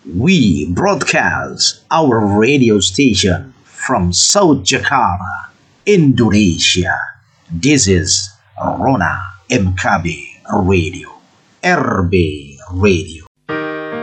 We broadcast our radio station from South Jakarta, Indonesia. This is Rona MKB Radio, RB Radio.